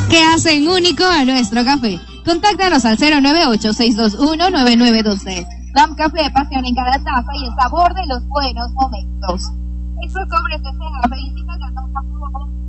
que hacen único a nuestro café. Contáctanos al 098-621-9912. DAM Café, pasión en cada taza y el sabor de los buenos momentos. Esos sobres de felicita